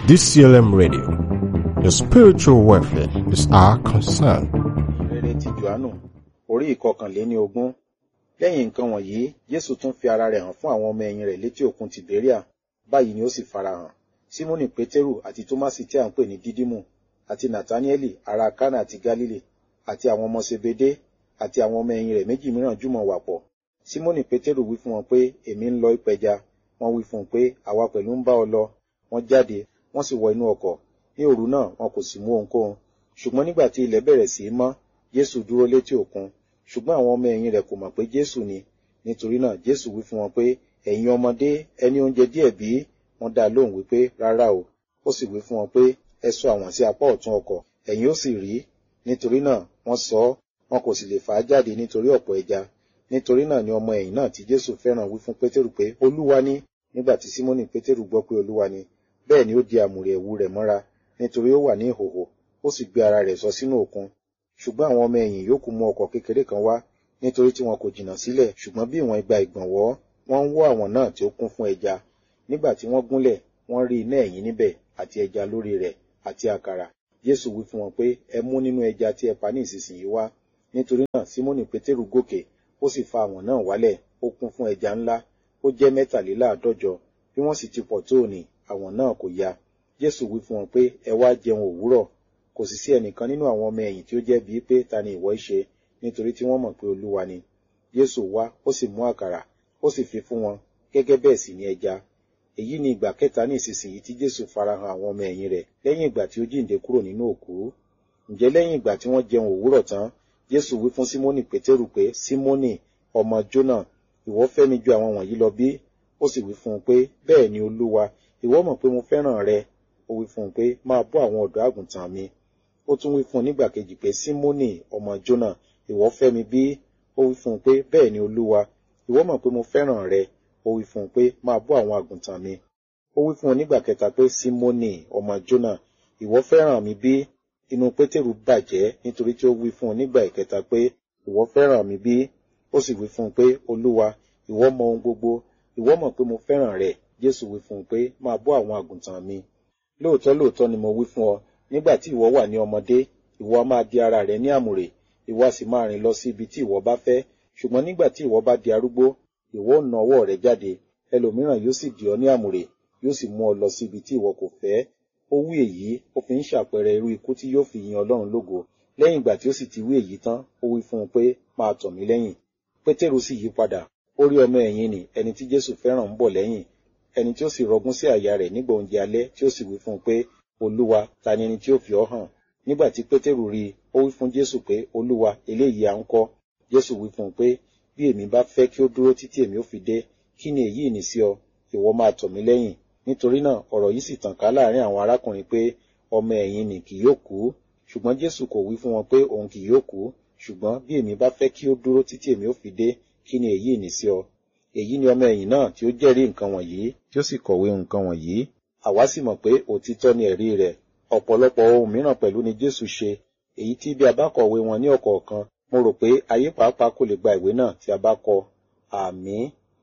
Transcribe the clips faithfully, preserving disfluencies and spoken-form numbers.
D C L M Radio. Your spiritual welfare is our concern. Ìrere ti Jòhánù orí ìkọkànléní ogún. Lẹ́yìn nǹkan wọ̀nyí, Jésù tún fi ara rẹ̀ hàn fún àwọn ọmọ ẹ̀yìn rẹ̀ létí òkun Tìbéríà. Báyìí ni ó sì farahàn. Símónì Pétérù àti Tómásì tí à ń pè ní Dídímù, àti Nàtáníẹ́lì ará Kánà àti Gálílì, àti àwọn ọmọ Sebedé, àti àwọn ọmọ ẹ̀yìn rẹ̀ méjì mìíràn jùmọ̀ wà pọ̀. Símónì Pétérù wí fún wọn pé, èmi ń lọ ìpẹja. Wọ́n wí fún un pé, àwa pẹ̀lú ń bá ọ lọ. Wọ́n jáde, wọ́n sì wọ inú ọkọ̀. Ní òru náà wọn kò sì mú ohunkóhun. Ṣùgbọ́n nígbà tí ilẹ̀ bẹ̀rẹ̀ sí í mọ́, Jésù dúró létí òkun. Ṣùgbọ́n àwọn ọmọ ẹ̀yìn rẹ̀ kò mọ̀ pé Jésù ni. Nítorí náà Jésù wí fún wọn pé, ẹ̀yin ọmọdé, ẹ ní oúnjẹ díẹ̀ bí? Wọ́n dá lóhùn wípé, rárá o. Ó sì wí fún wọn pé, ẹ sọ àwọn sí apá ọ̀tún ọkọ̀, ẹ̀yin ó sì rí. Nítorí náà wọ́n sọ ọ́, wọn kò sì lè fà á jáde nítorí ọ̀pọ̀ ẹja. Nítorí náà ni ọmọ ẹ̀yìn náà tí Jésù fẹ́ràn wí fún Pétérù pé, Olúwa ni. Nígbà tí Símónì Pétérù gbọ́ pé Olúwa ni, bẹ́ẹ̀ ni ó di àmùrè ẹ̀wù rẹ̀ mọ́ra, nítorí ó wà ní ìhòhò, ó sì gbé ara rẹ̀ sọ sínú òkun. Ṣùgbọ́n àwọn ọmọ ẹ̀yìn yòókù mú ọkọ̀ kékeré kan wá, nítorí tí wọn kò jìnnà sílẹ̀, ṣùgbọ́n bí ìwọ̀n igba ìgbọ̀nwọ́, wọ́n ń wọ́ àwọn náà tí ó kún fún ẹja. Nígbà tí wọ́n gúnlẹ̀, wọ́n rí iná ẹ̀yìn níbẹ̀, àti ẹja lórí rẹ̀, àti àkàrà. Jésù wí fún wọn pé, ẹ mú nínú ẹja tí ẹ pa ní ìsinsìnyí wá. Nítorí náà Símónì Pétérù gòkè, ó sì fa àwọn náà wálẹ̀, ó kún fún ẹja ńlá, ó jẹ́ mẹ́tàléláàádọ́jọ. Bí wọ́n sì ti pọ̀ tó òní, àwọn náà kò ya. Jésù wí fún wọn pé, ẹ wá jẹun òwúrọ̀. Kò sì sí ẹnìkan nínú àwọn ọmọ ẹ̀yìn tí ó jẹ́ bíi pé ta ni ìwọ í ṣe, nítorí tí wọ́n mọ̀ pé Olúwa ni. Jésù wá, ó sì mú àkàrà, ó sì fi fún wọn, gẹ́gẹ́ bẹ́ẹ̀ sì ni ẹja. Èyí ni ìgbà kẹta ní ìsinsìnyí tí Jésù farahàn àwọn ọmọ ẹ̀yìn rẹ̀ lẹ́yìn ìgbà tí ó jíǹde kúrò nínú òkú. Ǹjẹ́ lẹ́yìn ìgbà tí wọ́n jẹun òwúrọ̀ tán, Jésù wí fún Símónì Pétérù pé, Símónì, ọmọ Jónà, ìwọ fẹ́ mi ju àwọn wọ̀nyí lọ bí? Ó sì wí fún un pé, bẹ́ẹ̀ ni Olúwa, ìwọ mọ̀ pé mo fẹ́ràn rẹ. Ó wí fún un pé, máa bọ́ àwọn ọ̀dọ́ àgùntàn mi. Ó tún wí fún un nígbà kejì pé, Símónì, ọmọ Jónà, ìwọ fẹ́ mi bí? Ó wí fún un pé, bẹ́ẹ̀ ni Olúwa, ìwọ mọ̀ pé mo fẹ́ràn rẹ. Ó wí fún un pé, máa bọ́ àwọn àgùntàn mi. Ó wí fún un nígbà kẹta pé, Símónì, ọmọ Jónà, ìwọ fẹ́ràn mi bí? Inú Pétérù bàjẹ́ nítorí tí ó wí fún un nígbà ìkẹta pé, ìwọ fẹ́ràn mi bí? Ó sì wí fún un pé, Olúwa, ìwọ mọ̀ ohun gbogbo, ìwọ mọ̀ pé mo fẹ́ràn rẹ. Jésù wí fún un pé, máa bọ́ àwọn àgùntàn mi. Lóòótọ́ lóòótọ́ ni mo wí fún ọ, nígbà tí ìwọ wà ní ọmọdé, ìwọ a máa di ara rẹ ní àmùrè, ìwọ a sì máa rìn lọ sí ibi tí ìwọ bá fẹ́. Ṣùgbọ́n nígbà tí ìwọ bá di arúgbó, ìwọ ó na ọwọ́ rẹ jáde, ẹlòmíràn yóò sì dì ọ́ ní àmùrè, yóò sì mú ọ lọ sí ibi tí ìwọ kò fẹ́. Ó wí èyí, ó fi ń ṣàpẹẹrẹ irú ikú tí yóò fi yin Ọlọ́run lógo. Lẹ́yìn ìgbà tí ó sì ti wí èyí tán, ó wí fún un pé, máa tọ̀ mí lẹ́yìn. Pétérù sì yí padà, ó rí ọmọ ẹ̀yìn nì, ẹni tí Jésù fẹ́ràn ń bọ̀ lẹ́yìn, ẹni tí ó sì rọgún sí àyà rẹ̀ nígbà oúnjẹ alẹ́, tí ó sì wí fún un pé, Olúwa, ta ni ẹni tí ó fi ọ́ hàn? Nígbà tí Pétérù rí i, ó wí fún Jésù pé, Olúwa, eléyìí à ń kọ́. Jésù wí fún un pé, bí èmi bá fẹ́ kí ó dúró títí èmi ó fi dé, kí ni èyí ní sí ọ? Ìwọ máa tọ̀ mí lẹ́yìn. Nítorí náà ọ̀rọ̀ yìí sì tàn ká láàrin àwọn arákùnrin pé ọmọ ẹ̀yìn nì kì yóò kú. Ṣùgbọ́n Jésù kò wí fún wọn pé òun kì yóò kú. Ṣùgbọ́n bí èmi bá fẹ́ kí ó dúró títí èmi ó fi dé, kí ni èyí ní sí ọ? Èyí ni ọmọ ẹ̀yìn náà tí ó jẹ́rìí nǹkan wọ̀nyí, tí ó sì kọ̀wé nǹkan wọ̀nyí. Àwa sì mọ̀ pé òtítọ́ ni ẹ̀rí rẹ̀. Ọ̀pọ̀lọpọ̀ ohun mìíràn pẹ̀lú ni Jésù ṣe, èyí tí bí a bá kọ̀wé wọn ní ọ̀kọ̀ọ̀kan, mo rò pé ayé pàápàá kò lè gba ìwé náà tí a bá kọ. Àmín.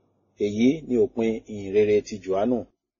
Èyí ni òpin ìhìnrere ti Jòhánù.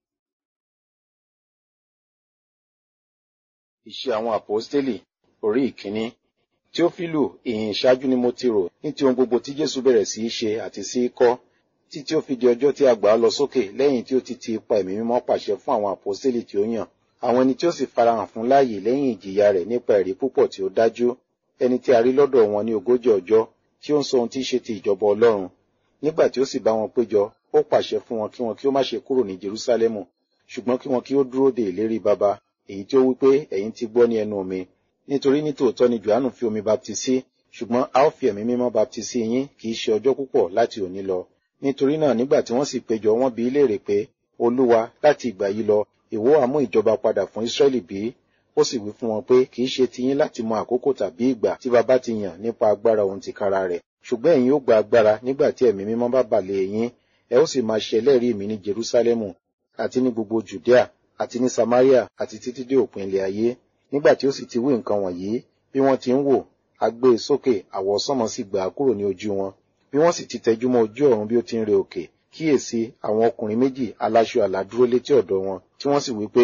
Iṣẹ́ àwọn Àpọ́stélì, orí ìkíní. Teófílù, ìhìn ìṣáájú ni mo ti rò ní ti ohun gbogbo tí Jésù bẹ̀rẹ̀ sí í ṣe àti sí í kọ́, títí ó fi di ọjọ́ tí a gbà á lọ sókè lẹ́yìn tí ó ti ti ipa ẹ̀mí mímọ́ pàṣẹ fún àwọn àpọ́stélì tí ó yàn, àwọn ẹni tí ó sì farahàn fún láàyè lẹ́yìn ìjìyà rẹ̀ nípa ẹ̀rí púpọ̀ tí ó dájú, ẹni tí a rí lọ́dọ̀ wọn ní ogójì ọjọ́, tí ó ń sọ ohun tí í ṣe ti ìjọba Ọlọ́run. Nígbà tí ó sì bá wọn péjọ, ó pàṣẹ fún wọn kí wọn kí ó má ṣe kúrò ní Jerúsálẹ́mù, ṣùgbọ́n kí wọn kí ó dúró de ìlérí Baba, èyí tí ó wí pé ẹ̀yin ti gbọ́ ní ẹnu mi. Nítorí nítòótọ́ ni Jòhánù fi omi baptisí, ṣùgbọ́n a ó fi ẹ̀mí mímọ́ baptisí yín kì í ṣe ọjọ́ púpọ̀ láti òní lọ. Nítorí náà nígbà tí wọ́n sì péjọ, wọ́n bi í léèrè pé, Olúwa, láti ìgbà yìí lọ, ìwọ á mú ìjọba padà fún Ísírẹ́lì bí? Ó sì wí fún wọn pé kì í ṣe tiyín láti mọ àkókò tàbí ìgbà tí Baba ti yàn nípa agbára òun tìkára rẹ̀. Ṣùgbọ́n ẹ̀yin ó gba agbára nígbà tí ẹ̀mí mímọ́ bá bà lé yín. Ẹ ó sì máa ṣe ẹlẹ́rìí mi ní Jerúsálẹ́mù, àti ní gbogbo Jùdíà, àti ní Samaria, àti títí dé òpin ilẹ̀ ayé. Nígbà tí ó sì ti wí nǹkan wọ̀nyí, bí wọ́n ti ń wò, a gbé e sókè, àwọsánmọ̀ sì gbà á kúrò ní ojú wọn. Bí wọ́n sì ti tẹjúmọ́ ojú ọ̀run bí ó ti ń re òkè, kíyèsí àwọn ọkùnrin méjì aláṣọ àlà dúró létí ọ̀dọ̀ wọn, tí wọ́n sì wí pé,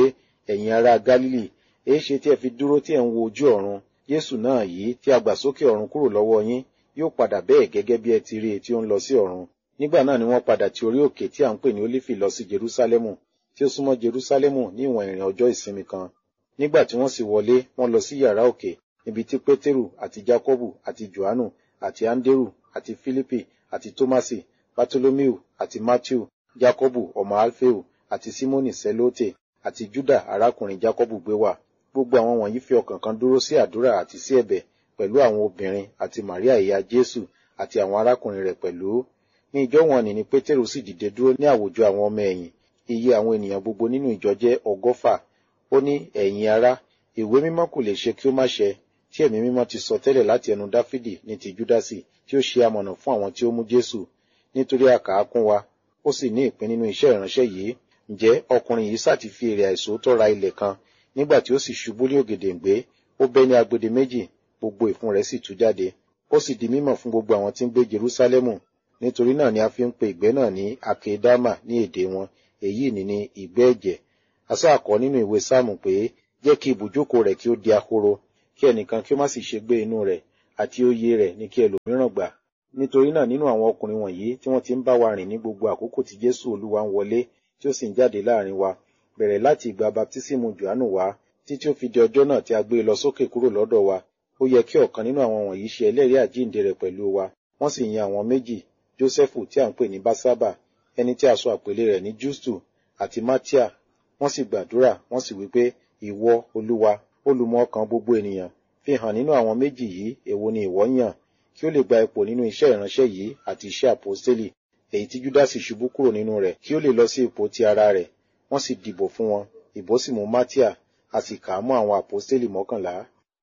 ẹ̀yin ará Gálílì, èéṣe tí ẹ fi dúró tí ẹ ń wo ojú ọ̀run? Jésù náà yìí tí a gbà sókè ọ̀run kúrò lọ́wọ́ yín yóò padà bẹ́ẹ̀ gẹ́gẹ́ bí ẹ ti rí i tí ó ń lọ sí ọ̀run. Nígbà náà ni wọ́n padà ti orí òkè tí à ń pè ní Ólífì lọ sí Jerúsálẹ́mù, tí ó súnmọ́ Jerúsálẹ́mù ní ìwọ̀n ìrìn ọjọ́ ìsinmi kan. Nígbà tí wọ́n sì wọlé, wọ́n lọ sí yàrá òkè, níbi tí Pétérù àti Jákọ́bù àti Jòhánù àti Áńdérù àti Fílípì àti Tómásì, Bátólómíù àti Mátíù, Jákọ́bù ọmọ Alféù àti Símónì Sẹ́lótè àti Júdà arákùnrin Jákọ́bù gbé wà. Gbogbo àwọn wọ̀nyí fi ọkàn kan dúró sí àdúrà àti sí ẹ̀bẹ̀, pẹ̀lú àwọn obìnrin àti Màríà ìyá Jésù àti àwọn arákùnrin rẹ̀ pẹ̀lú. Ní ìjọ wọn ni Pétérù sì dìde dúró ní àwùjọ àwọn ọmọ ẹ̀yìn. Iye àwọn ènìyàn gbogbo nínú ìjọ jẹ́ ọgọ́fà. Ó ní, ẹ̀yin ará, ìwé mímọ́ kò lè ṣe kí ó má ṣẹ, tí ẹ̀mí mímọ́ ti sọ tẹ́lẹ̀ láti ẹnu Dáfídì ní ti Júdásì tí ó ṣe amọ̀nà fún àwọn tí ó mú Jésù, nítorí a kà á kún wa, ó sì ní ìpín nínú iṣẹ́ ìránṣẹ́ yìí. Ǹjẹ́ ọkùnrin yìí sá ti fi èrè àìsòótọ́ ra ilẹ̀ kan, nígbà tí ó sì ṣubú ní ògèdèǹgbé, ó bẹ́ ní agbede méjì, gbogbo ìfun rẹ̀ sì tú jáde. Ó sì di mímọ̀ fún gbogbo àwọn tí ń gbé Jerúsálẹ́mù. Nítorí náà ni a fi ń pe ìgbẹ́ náà ní Akedama ní èdè wọn, èyí ni ní ìgbẹ́ ẹ̀jẹ̀. A sá kọ nínú ìwé Sáàmù pé, jẹ́ kí ibùjókòó rẹ̀ kí ó di ahoro, kí ẹnìkan kí ó má sì ṣe gbé inú rẹ̀, àti oyè rẹ̀ ní kí ẹlòmíràn gbà. Nítorí náà nínú àwọn ọkùnrin wọ̀nyí tí wọ́n ti ń bá wa rìn ní gbogbo àkókò tí Jésù Olúwa ń wọlé tí ó sì ń jáde láàrin wa, bẹ̀rẹ̀ láti ìgbà baptísímù Jòhánù wá títí ó fi di ọjọ́ náà tí a gbé lọ sókè kúrò lọ́dọ̀ wa, ó yẹ kí ọ̀kan nínú àwọn wọ̀nyí ṣe ẹlẹ́rìí àjíǹde rẹ̀ pẹ̀lú wa. Wọ́n sì yan àwọn méjì, Jósẹ́fù tí à ń pè ní Básábà, ẹni tí a sọ àpèlé rẹ̀ ní Jústù, àti Mátíà. Wọ́n sì gbàdúrà, wọ́n sì wí pé, ìwọ Olúwa, olùmọ̀ ọkàn gbogbo ènìyàn, fi hàn nínú àwọn méjì yìí èwo ni ìwọ yàn, kí ó lè gba ipò nínú iṣẹ́ ìránṣẹ́ yìí àti iṣẹ́ àpọ́stélì, èyí tí Júdásì ṣubú kúrò nínú rẹ̀, kí ó lè lọ sí ipò ti ara rẹ̀. Wọ́n sì dìbò fún wọn, ìbò sì mú Mátíà, a sì kà á mọ́ àwọn àpọ́stélì mọ́kànlá.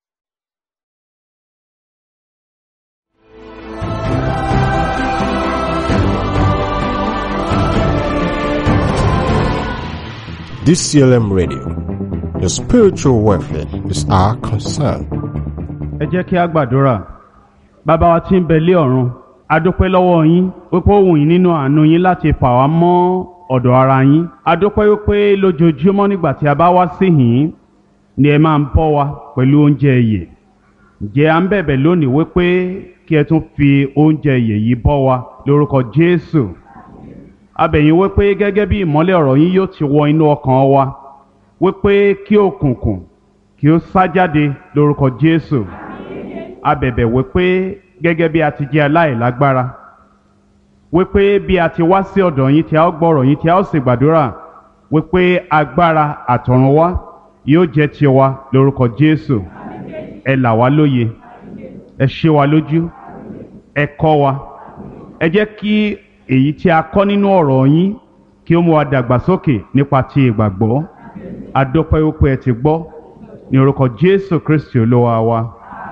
D C L M Radio, your spiritual welfare is our concern. Ẹ jẹ́ kí a gbàdúrà. Bàbá wa tí ń bẹ lé ọ̀run, a dúpẹ́ lọ́wọ́ yín wípé ó wù yín nínú àánú yín láti fà wá mọ́ ọ̀dọ̀ ara yín. A dúpẹ́ wípé lójoojúmọ́ nígbà tí a bá wá sí yín ni ẹ máa ń bọ́ wa pẹ̀lú oúnjẹ ìyè. Ǹjẹ́ à ń bẹ̀bẹ̀ lónìí wípé kí ẹ tún fi oúnjẹ ìyè yìí bọ́ wa lórúkọ Jésù. A bẹ̀ yín wípé gẹ́gẹ́ bí ìmọ́lẹ̀ ọ̀rọ̀ yín yóò ti wọ inú ọkàn wa, wípé kí òkùnkùn kí ó sá jáde lórúkọ Jésù. A bẹ̀bẹ̀ wípé gẹ́gẹ́ bí a ti jẹ́ aláìlágbára, wípé bí a ti wá sí ọ̀dọ̀ yín tí a ó gbọ́rọ̀ yín tí a ó sì gbàdúrà, wípé agbára àtọ̀run wá yóò jẹ́ tiwa lórúkọ Jésù. Ẹ là wá lóye, ẹ ṣe wa lójú, ẹ kọ́ wa, ẹ jẹ́ kí èyí tí a kọ́ nínú ọ̀rọ̀ yín kí ó mú wa dàgbàsókè nípa ti ìgbàgbọ́. A dúpẹ́ wípé ẹ ti gbọ́ ní orúkọ Jésù Kristi Olúwa wa.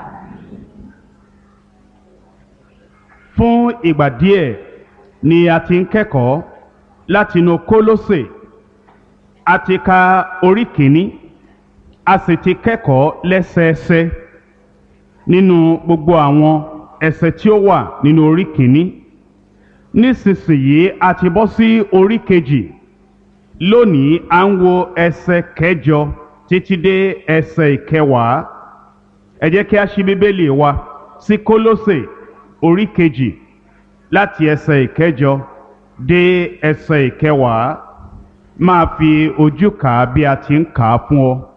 Fún ìgbà díẹ̀ ni a ti ń kẹ́kọ̀ọ́ látinú Kólósè. A ti ka orí kìíní, a sì ti kẹ́kọ̀ọ́ lẹ́sẹẹsẹ nínú gbogbo àwọn ẹsẹ̀ tí ó wà nínú orí kìíní. Nísinsìnyí a ti bọ́ sí orí kejì. Lónìí à ń wo ẹsẹ̀ kẹjọ títí dé ẹsẹ̀ ìkẹwàá. Ẹ jẹ́ kí a ṣí Bíbélì wa sí Kólósè orí kejì láti ẹsẹ̀ ìkẹjọ dé ẹsẹ̀ ìkẹwàá. Máa fi ojú kà á bí a ti ń kà á fún ọ.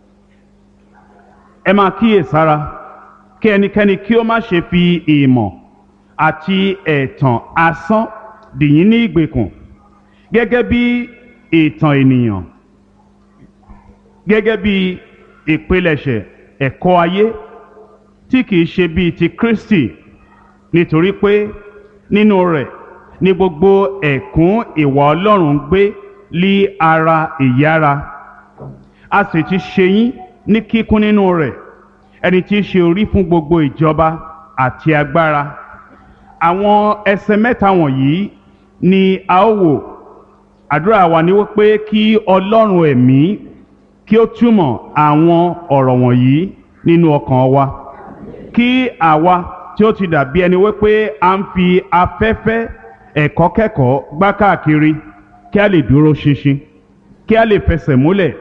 Ẹ máa kíyèsára kí ẹnikẹ́ni kí ó má ṣe fi ìmọ̀ àti ẹ̀tàn asán dì yín ní ìgbèkùn, gẹ́gẹ́ bí ìtàn ènìyàn, gẹ́gẹ́ bí ìpilẹ̀ṣẹ̀ ẹ̀kọ́ ayé tí kìí ṣe bíi ti Kristi, nítorí pé nínú rẹ̀ ni gbogbo ẹ̀kún ìwà Ọlọ́run gbé lí ara ìyára. A sì ti ṣe yín ní kíkún nínú rẹ̀, ẹni tí í ṣe orí fún gbogbo ìjọba àti agbára. Àwọn ẹsẹ̀ mẹ́ta wọ̀nyí ni a ó wò. Àdúrà wa ni wípé kí Ọlọ́run ẹ̀mí kí ó túmọ̀ àwọn ọ̀rọ̀ wọ̀nyí nínú ọkàn wa, kí àwa tí ó ti dàbí ẹni wípé a ń fi afẹ́fẹ́ ẹ̀kọ́ kẹ́kọ̀ọ́ gbá káàkiri, kí a lè dúró ṣinṣin, kí a lè fẹsẹ̀ múlẹ̀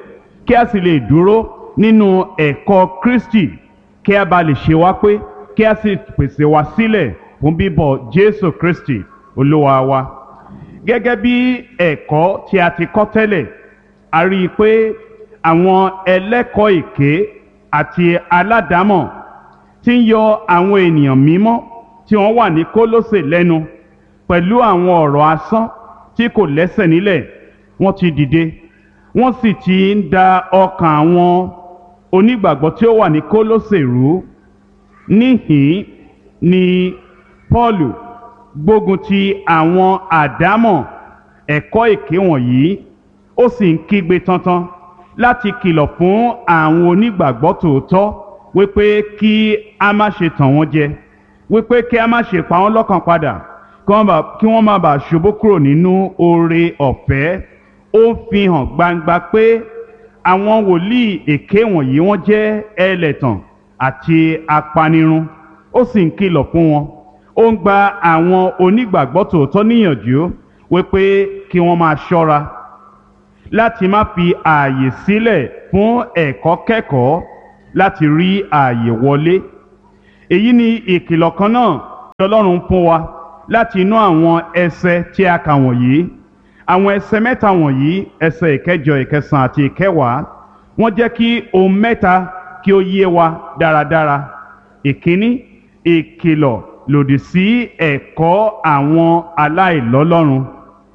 kí a sì lè dúró nínú ẹ̀kọ́ Kristi, kí a bá lè ṣe wá pé, kí a sì pèsè wa sílẹ̀ fún bíbọ̀ Jésù Kristi Olúwa wa. Gẹ́gẹ́ bí ẹ̀kọ́ tí a ti kọ́ tẹ́lẹ̀, a rí i pé àwọn ẹlẹ́kọ̀ọ́ èké àti aládàámọ̀ tí ń yọ àwọn ènìyàn mímọ́ tí wọ́n wà ní Kólósè lẹ́nu pẹ̀lú àwọn ọ̀rọ̀ asán tí kò lẹ́sẹ̀ nílẹ̀, wọ́n ti dìde, wọ́n sì ti ń da ọkàn àwọn onígbàgbọ́ tí ó wà ní Kólósè rú. Níhìn ni Pọ́ọ̀lù gbógun ti àwọn àdámọ̀ ẹ̀kọ́ èké wọ̀nyí, ó sì ń kígbe tantan láti kìlọ̀ fún àwọn onígbàgbọ́ tòótọ́ wípé kí a má ṣe tàn wọ́n jẹ, wípé kí a má ṣe pa wọ́n lọ́kàn padà, kí wọ́n má bàa ṣubú kúrò nínú oore ọ̀fẹ́. Ó fi hàn gbangba pé àwọn wòlíì èké wọ̀nyí wọ́n jẹ́ ẹlẹ́tàn àti apanirun. Ó sì ń kìlọ̀ fún wọn, ó ń gba àwọn onígbàgbọ́ tòótọ́ níyànjú wípé kí wọ́n máa ṣọ́ra láti má fi ààyè sílẹ̀ fún ẹ̀kọ́ kẹ́kọ̀ọ́ láti rí ààyè wọlé. Èyí ni ìkìlọ̀ kan náà tí Ọlọ́run fún wa láti inú àwọn ẹsẹ̀ tí a kà wọ̀nyí. Àwọn ẹsẹ̀ mẹ́ta wọ̀nyí, ẹsẹ̀ ìkẹjọ, ìkẹsàn àti ìkẹwàá, wọ́n jẹ́ kí ohun mẹ́ta kí ó yé wa dáradára. Ìkíní, ìkìlọ̀ lòdì sí ẹ̀kọ́ àwọn aláìlọ́lọ́run.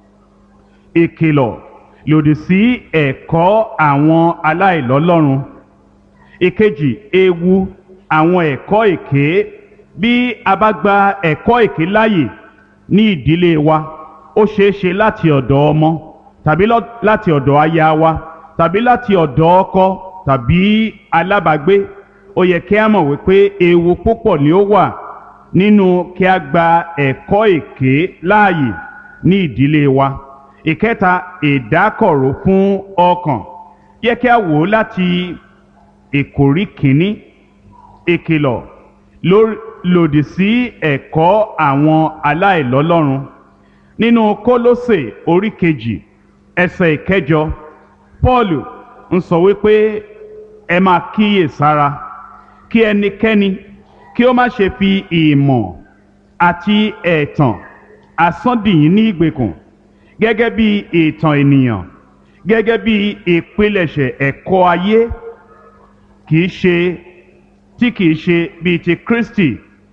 Ìkìlọ̀ lòdì sí ẹ̀kọ́ àwọn aláìlọ́lọ́run. Ìkejì, ewu àwọn ẹ̀kọ́ èké. Bí a bá gba ẹ̀kọ́ èké láàyè ní ìdílé wa, ó ṣeé ṣe láti ọ̀dọ̀ ọmọ tàbí láti ọ̀dọ̀ aya wa tàbí láti ọ̀dọ̀ ọkọ tàbí alábàágbé. Ó yẹ kí a mọ̀ wípé ewu púpọ̀ ni ó wà nínú kí a gba ẹ̀kọ́ èké láàyè ní ìdílé wa. Ìkẹta, ìdákọ̀ró fún ọkàn. Yẹ kí a wò ó láti ìkórí kìíní, ìkìlọ̀ lòdì sí ẹ̀kọ́ àwọn aláìlọ́lọ́run. Nínú Kólósè orí kejì ẹsẹ̀ ìkẹjọ, Pọ́ọ̀lù ń sọ wípé ẹ máa kíyè sára kí ẹnikẹ́ni kí ó má ṣe fi ìmọ̀ àti ẹ̀tàn asán dì yín ní ìgbèkùn, gẹ́gẹ́ bí ìtàn ènìyàn, gẹ́gẹ́ bí ìpilẹ̀ṣẹ̀ ẹ̀kọ́ ayé kìí ṣe tí kìí ṣe bíi ti Kristi.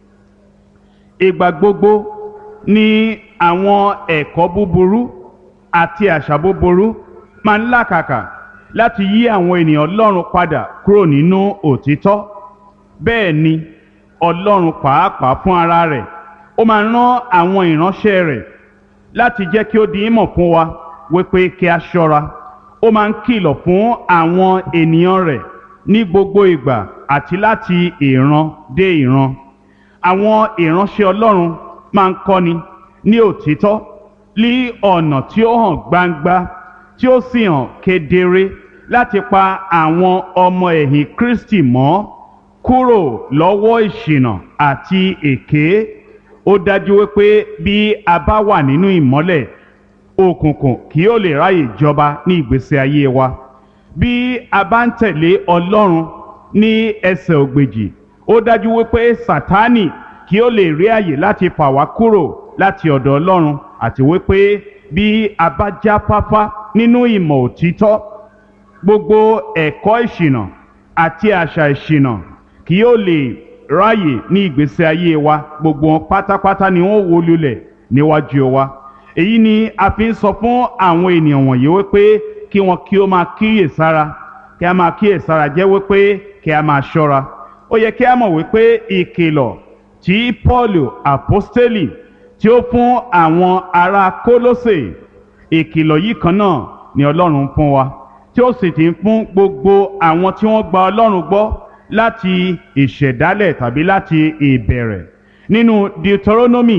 Ìgbà gbogbo ni àwọn ẹ̀kọ́ búburú àti àṣà búburú máa ń làkàkà láti yí àwọn ènìyàn Ọlọ́run padà kúrò nínú òtítọ́. Bẹ́ẹ̀ ni Ọlọ́run pàápàá fún ara rẹ̀, ó máa rán àwọn ìránṣẹ́ rẹ̀ láti jẹ́ kí ó di ìmọ̀ fún wa wípé kí a ṣọ́ra. Ó máa ń kìlọ̀ fún àwọn ènìyàn rẹ̀ ní gbogbo ìgbà àti láti ìran dé ìran. Àwọn ìránṣẹ́ Ọlọ́run máa ń kọ́ni ní òtítọ́ ní ọ̀nà tí ó hàn gbangba, tí ó sì hàn kedere láti pa àwọn ọmọ ẹ̀yìn Kristi mọ́ kúrò lọ́wọ́ ìṣìnà àti èké. Ó dájú wípé bí a bá wà nínú ìmọ́lẹ̀, òkùnkùn kì yóò lè ráyè jọba ní ìgbésí ayé wa. Bí a bá ń tẹ̀lé Ọlọ́run ní ẹsẹ̀ ògbèjì, ó dájú wípé Sátánì kì yóò lè rí àyè láti fà wá kúrò láti ọ̀dọ̀ Ọlọ́run, àti wípé bí a bá jáfáfá nínú ìmọ̀ òtítọ́, gbogbo ẹ̀kọ́ ìṣìnà àti àṣà ìṣìnà kì yóò lè ráyè ní ìgbésí ayé wa. Gbogbo wọn pátápátá ni wọ́n wó lulẹ̀ níwájú wa. Èyí ni a fi ń sọ fún àwọn ènìyàn wọ̀nyí wípé kí wọn kí ó máa kíyè sára. Kí a máa kíyè sára jẹ́ wípé kí a máa ṣọ́ra. Ó yẹ kí a mọ̀ wípé ìkìlọ̀ tí Pọ́ọ̀lù àpọ́stélì tí ó fún àwọn ará Kólósè, ìkìlọ̀ yìí kan náà ni Ọlọ́run fún wa, tí ó sì ti ń fún gbogbo àwọn tí wọ́n gba Ọlọ́run gbọ́ láti ìṣẹ̀dálẹ̀ tàbí láti ìbẹ̀rẹ̀. Nínú Deuteronomy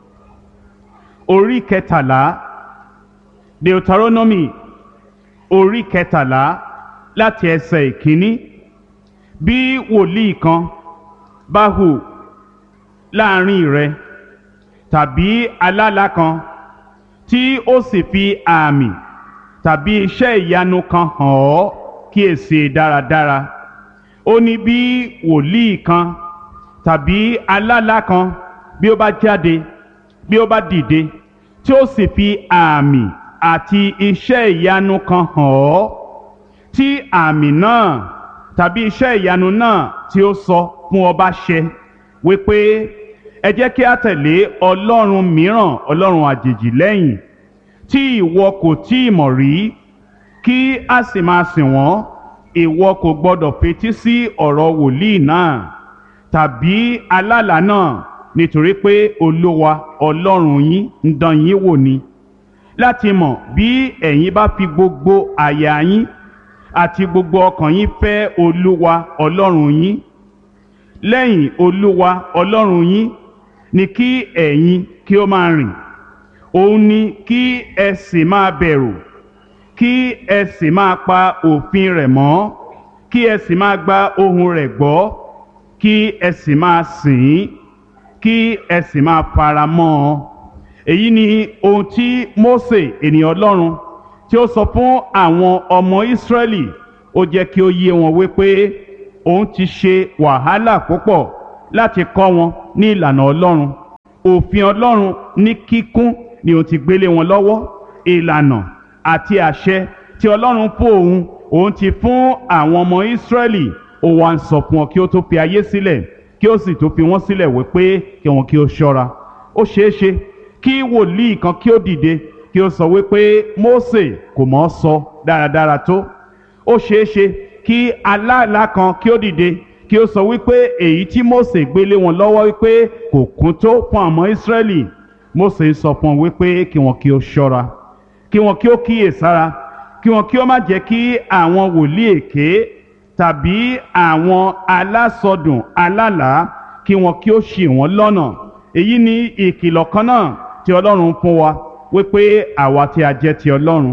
orí kẹtàlá, Deuteronomy orí kẹtàlá láti ẹsẹ̀ ìkíní, bí wòlíì kan bá hù láàrin rẹ tàbí alálà kan tí ó sì fi àmì tàbí iṣẹ́ ìyanu kan hàn ọ́ kíyèsí dáradára. Ó ní bí wòlíì kan tàbí alálà kan bí ó bá jáde, bí ó bá dìde, tí ó sì fi àmì àti iṣẹ́ ìyanu kan hàn ọ́, tí àmì náà tàbí iṣẹ́ ìyanu náà tí ó sọ fún ọ bá ṣẹ, wípé ẹ jẹ́ kí a tẹ̀lé ọlọ́run mìíràn, ọlọ́run àjèjì lẹ́yìn, tí ìwọ kò tíì mọ̀ rí, kí a sì máa sìn wọ́n, ìwọ kò gbọdọ̀ fetí sí ọ̀rọ̀ wòlíì náà tàbí alálà náà, nítorí pé Olúwa Ọlọ́run yín ń dán yín wò ni, láti mọ̀ bí ẹ̀yin bá fi gbogbo àyà yín àti gbogbo ọkàn yín fẹ́ Olúwa Ọlọ́run yín. Lẹ́yìn Olúwa Ọlọ́run yín ni kí ẹ̀yin kí ó máa rìn, òun ni kí ẹ sì máa bẹ̀rù, kí ẹ sì máa pa òfin rẹ̀ mọ́, kí ẹ sì máa gba ohùn rẹ̀ gbọ́, kí ẹ sì máa sìn ín, kí ẹ sì máa fara mọ́ ọ. Èyí ni ohun tí Mósè ènìyàn Ọlọ́run tí ó sọ fún àwọn ọmọ Ísírẹ́lì. Ó jẹ́ kí ó yé wọn wípé òun ti ṣe wàhálà púpọ̀ láti kọ́ wọn ní ìlànà Ọlọ́run. Òfin Ọlọ́run ní kíkún ni òun ti gbélé wọn lọ́wọ́. Ìlànà àti àṣẹ tí Ọlọ́run fún òun, òun ti fún àwọn ọmọ Ísírẹ́lì. Ó wá ń sọ fún wọn kí ó tó fi ayé sílẹ̀, kí ó sì tó fi wọ́n sílẹ̀ wípé kí wọn kí ó ṣọ́ra. Ó ṣeé ṣe kí wòlíì kan kí ó dìde kí ó sọ wípé Mósè kò mọ̀ ọ́ sọ dáradára tó. Ó ṣeé ṣe kí alálà kan kí ó dìde kí ó sọ wípé èyí tí Mósè gbélé wọn lọ́wọ́ wípé kò kún tó fún àwọn Ísírẹ́lì. Mósè ń sọ fún wọn wípé kí wọn kí ó ṣọ́ra, kí wọn kí ó kíyèsára, kí wọn kí ó má jẹ́ kí àwọn wòlíì èké tàbí àwọn alásọdùn alálàá kí wọn kí ó ṣì wọ́n lọ́nà. Èyí ni ìkìlọ̀ kan náà tí Ọlọ́run fún wa wípé àwa tí a jẹ́ ti Ọlọ́run,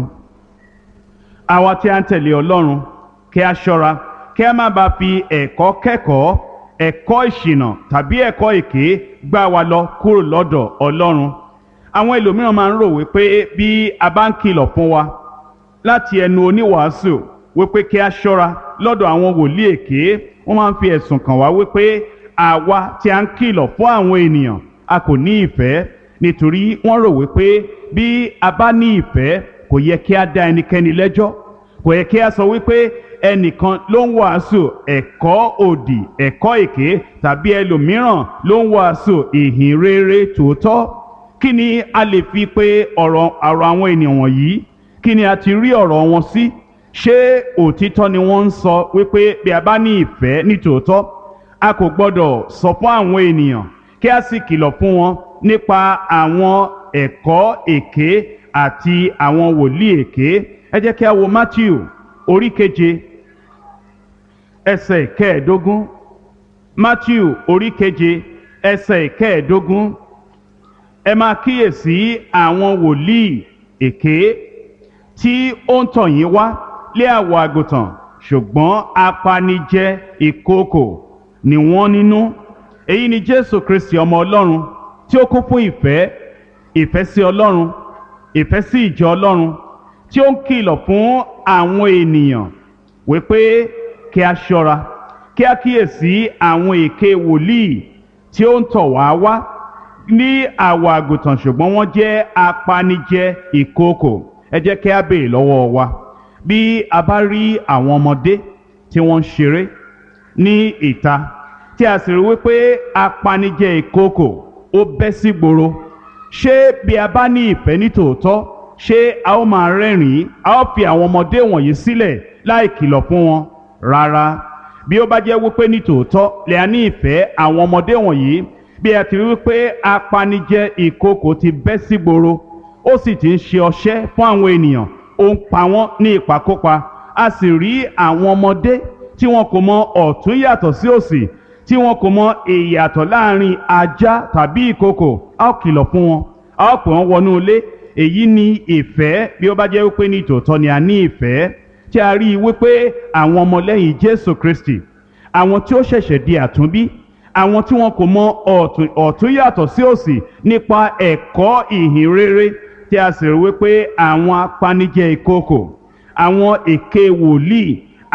àwa tí a ń tẹ̀lé Ọlọ́run, kí a ṣọ́ra kí a má bàa fi ẹ̀kọ́ kẹ́kọ̀ọ́, ẹ̀kọ́ ìṣìnà tàbí ẹ̀kọ́ èké gbá wa lọ kúrò lọ́dọ̀ Ọlọ́run. Àwọn ẹlòmíràn máa ń rò wípé bí a bá ń kìlọ̀ fún wa láti ẹnu oníwàásù wípé kí a ṣọ́ra lọ́dọ̀ àwọn wòlíì èké, wọ́n máa ń fi ẹ̀sùn kàn wá wípé àwa tí a ń kìlọ̀ fún àwọn ènìyàn a kò ní ìfẹ́, nítorí wọ́n rò wípé bí a bá ní ìfẹ́ kò yẹ kí a dá ẹnikẹ́ni lẹ́jọ́, kò yẹ kí a sọ wípé ẹnìkan ló ń wàásù ẹ̀kọ́ òdì, ẹ̀kọ́ èké, tàbí ẹlòmíràn ló ń wàásù ìhìn rere tòótọ́. Kí ni a lè fi pé ọ̀rọ̀ àwọn ènìyàn wọ̀nyí? Kí ni a ti rí ọ̀rọ̀ wọn sí? Ṣé òtítọ́ ni wọ́n ń sọ wípé bí a bá ní ìfẹ́ ní tòótọ́ a kò gbọ́dọ̀ sọ fún àwọn ènìyàn kí a sì kìlọ̀ fún wọn nípa àwọn ẹ̀kọ́ èké àti àwọn wòlíì èké? Ẹ jẹ́ kí a wo Mátíù orí keje ẹsẹ̀ kẹẹ̀ẹ́dógún. Mátíù orí keje ẹsẹ̀ kẹẹ̀ẹ́dógún. Ẹ máa kíyèsí àwọn wòlíì èké tí ó ń tọ̀ yín wá lé àwọ̀ àgùntàn, ṣùgbọ́n apanijẹ ìkookò ni wọ́n nínú. Èyí ni Jésù Kristi ọmọ Ọlọ́run tí ó kún fún ìfẹ́, ìfẹ́ sí Ọlọ́run, ìfẹ́ sí ìjọ Ọlọ́run, tí ó ń kìlọ̀ fún àwọn ènìyàn wípé kí a ṣọ́ra, kí a kíyèsí àwọn èké wòlíì tí ó ń tọ̀ wá wá ní àwọ̀ àgùntàn ṣùgbọ́n wọ́n jẹ́ apanijẹ ìkookò. Ẹ jẹ́ kí a béèrè lọ́wọ́ wa, bí a bá rí àwọn ọmọdé tí wọ́n ń ṣeré ní ìta tí a sì rí wípé apanijẹ ìkookò ó bẹ́ sí gboro, ṣé bí a bá ní ìfẹ́ ní tòótọ́, ṣé a ó máa rẹ́rìn-ín, a ó fi àwọn ọmọdé wọ̀nyí sílẹ̀ láì kìlọ̀ fún wọn? Rárá. Bí ó bá jẹ́ wípé ní tòótọ́ lè a ní ìfẹ́ àwọn ọmọdé wọ̀nyí, bí a ti rí wípé apanijẹ ìkookò ti bẹ́ sí gboro, ó sì ti ń ṣe ọṣẹ́ fún àwọn ènìyàn, ó ń pa wọ́n ní ìpakúpa, a sì rí àwọn ọmọdé tí wọn kò mọ ọ̀tún yàtọ̀ sí òsì, tí wọn kò mọ ìyàtọ̀ láàrin ajá tàbí ìkookò, a ó kìlọ̀ fún wọn, a ó pè wọ́n wọnú ilé. Èyí ni ìfẹ́. Bí ó bá jẹ́ wípé ní tòótọ́ ni a ní ìfẹ́, tí a rí i wípé àwọn ọmọlẹ́yìn Jésù Kristi, àwọn tí ó ṣẹ̀ṣẹ̀ di àtúnbí, àwọn tí wọn kò mọ ọ̀tún yàtọ̀ sí òsì nípa ẹ̀kọ́ ìhìn rere, tí a sì rí wípé àwọn apanijẹ ìkookò, àwọn èké wòlíì,